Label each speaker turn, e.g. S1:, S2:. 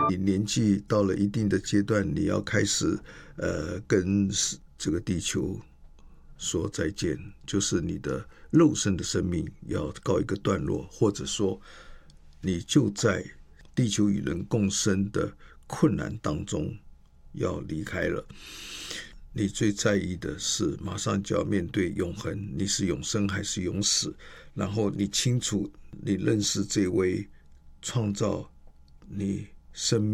S1: 你年纪到了一定的阶段，你要开始跟这个地球说再见，就是你的肉身的生命要告一个段落，或者说你就在地球与人共生的困难当中要离开了。你最在意的是马上就要面对永恒，你是永生还是永死？然后你清楚，你认识这位创造你生命